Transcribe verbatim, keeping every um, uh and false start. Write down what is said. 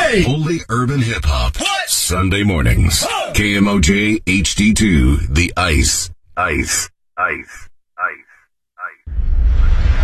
Hey! Only urban hip-hop. What? Sunday mornings. Huh. K M O J H D two, The Ice. Ice. Ice. Ice. Ice.